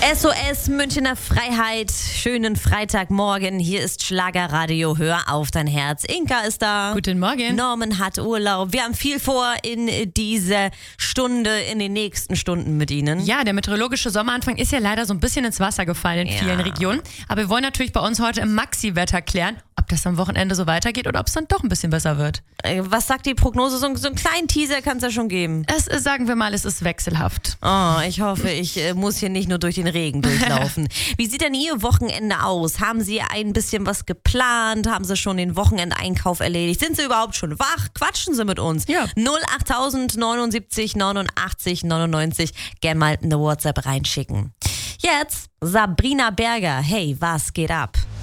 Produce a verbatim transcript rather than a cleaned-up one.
S O S Münchner Freiheit, schönen Freitagmorgen, hier ist Schlagerradio, hör auf dein Herz. Inka ist da. Guten Morgen. Norman hat Urlaub. Wir haben viel vor in dieser Stunde, in den nächsten Stunden mit Ihnen. Ja, der meteorologische Sommeranfang ist ja leider so ein bisschen ins Wasser gefallen in Ja. vielen Regionen. Aber wir wollen natürlich bei uns heute im Maxi-Wetter klären, ob das am Wochenende so weitergeht oder ob es dann doch ein bisschen besser wird. Äh, Was sagt die Prognose? So, so einen kleinen Teaser kann es ja schon geben. Es ist, sagen wir mal, es ist wechselhaft. Oh, ich hoffe, ich äh, muss hier nicht nur durch den Regen durchlaufen. Wie sieht denn Ihr Wochenende aus? Haben Sie ein bisschen was geplant? Haben Sie schon den Wochenendeinkauf erledigt? Sind Sie überhaupt schon wach? Quatschen Sie mit uns. Ja. null achttausend neunundsiebzig neunundachtzig neunundneunzig. Gern mal eine WhatsApp reinschicken. Jetzt Sabrina Berger. Hey, was geht ab?